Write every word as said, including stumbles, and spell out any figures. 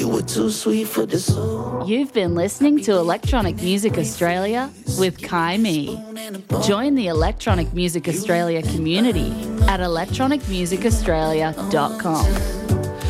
You were too sweet for the soul. You've been listening to Electronic Music Australia with Kai Me. Join the Electronic Music Australia community at electronic music australia dot com.